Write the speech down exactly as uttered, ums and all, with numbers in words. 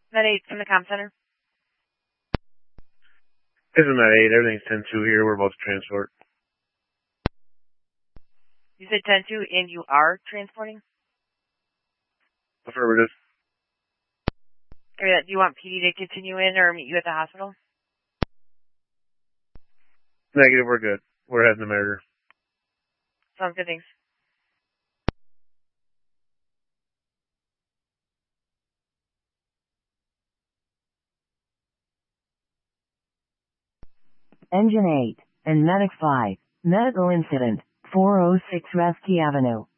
Med eight from the comm center. This is Med eight. Everything's ten two here. We're about to transport. You said ten two and you are transporting? Affirmative. Do you want P D to continue in or meet you at the hospital? Negative, we're good. We're heading to Merger. Sounds good, thanks. Engine eight and Medic five. Medical incident, four oh six Rescue Avenue.